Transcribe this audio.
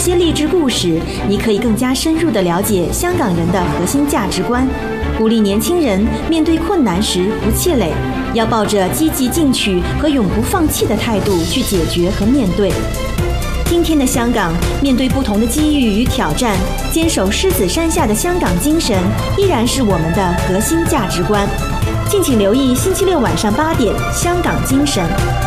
些励志故事，你可以更加深入地了解香港人的核心价值观，鼓励年轻人面对困难时不气馁，要抱着积极进取和永不放弃的态度去解决和面对。今天的香港，面对不同的机遇与挑战，坚守狮子山下的香港精神依然是我们的核心价值观。敬请留意星期六晚上8点《香港精神》。